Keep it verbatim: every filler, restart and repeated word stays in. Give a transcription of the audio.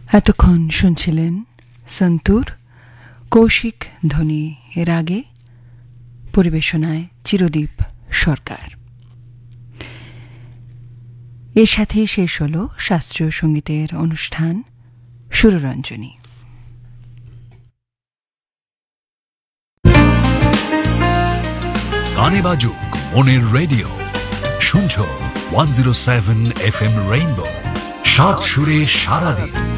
এতক্ষণ শুনছিলেন সন্তুর কৌশিক ধ্বনি, এর আগে পরিবেশনায় চিরদীপ সরকার। এর সাথেই শেষ হল শাস্ত্রীয় সঙ্গীতের অনুষ্ঠান সুররঞ্জনী। গানে বাজুক মনের রেডিও, শুনছো one zero seven F M rainbow, সাত সুরে সারাদিন।